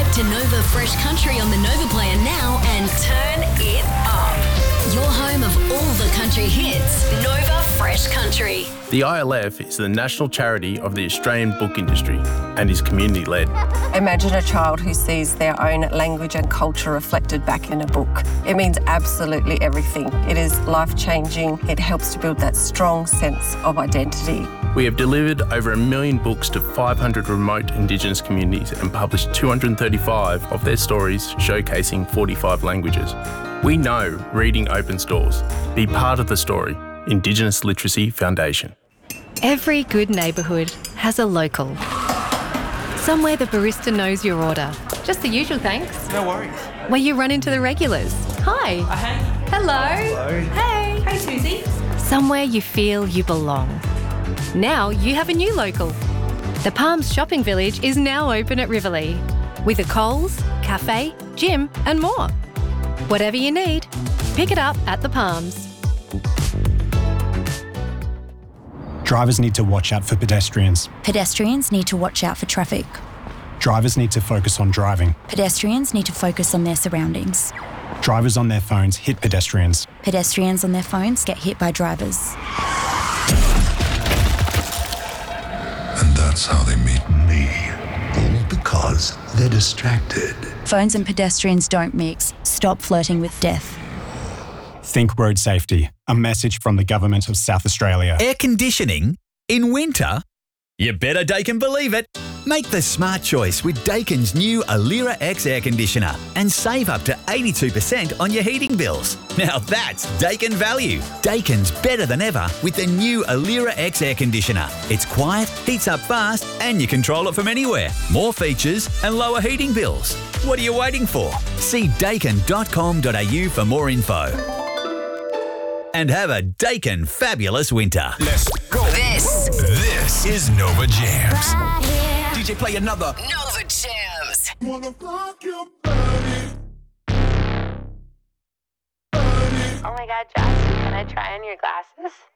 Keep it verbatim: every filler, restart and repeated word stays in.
to Nova Fresh Country on the Nova Player now and turn it up. Your home of all the country hits, Nova Fresh Country. The I L F is the national charity of the Australian book industry and is community-led. Imagine a child who sees their own language and culture reflected back in a book. It means absolutely everything. It is life-changing. It helps to build that strong sense of identity. We have delivered over a million books to five hundred remote Indigenous communities and published two hundred thirty-five of their stories showcasing forty-five languages. We know reading opens doors. Be part of the story. Indigenous Literacy Foundation. Every good neighbourhood has a local. Somewhere the barista knows your order. Just the usual thanks. No worries. Where you run into the regulars. Hi. Uh, hey. Hello. Hello. Hey. Hey, Susie. Somewhere you feel you belong. Now you have a new local. The Palms Shopping Village is now open at Riverlea with a Coles, cafe, gym and more. Whatever you need, pick it up at the Palms. Drivers need to watch out for pedestrians. Pedestrians need to watch out for traffic. Drivers need to focus on driving. Pedestrians need to focus on their surroundings. Drivers on their phones hit pedestrians. Pedestrians on their phones get hit by drivers. And that's how they meet me. All because they're distracted. Phones and pedestrians don't mix. Stop flirting with death. Think road safety. A message from the Government of South Australia. Air conditioning in winter? You better Daikin believe it. Make the smart choice with Daikin's new Alira X air conditioner and save up to eighty-two percent on your heating bills. Now that's Daikin value. Daikin's better than ever with the new Alira X air conditioner. It's quiet, heats up fast, and you control it from anywhere. More features and lower heating bills. What are you waiting for? See daikin dot com dot a u for more info. And have a Daikin fabulous winter. Let's go. This, This is Nova Jams. right D J, play another. Nova Jams. Wanna rock your body. Oh my god, Justin, can I try on your glasses?